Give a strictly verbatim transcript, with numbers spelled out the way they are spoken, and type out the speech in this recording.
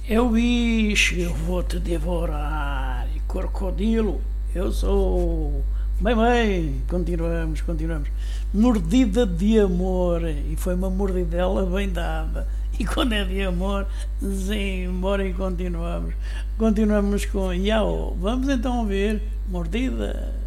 É o bicho, eu vou-te devorar. E crocodilo, eu sou. Bem, bem, continuamos, continuamos. Mordida de amor. E foi uma mordidela bem dada. E quando é de amor, embora e continuamos. Continuamos com Yao. Vamos então ver. Mordida.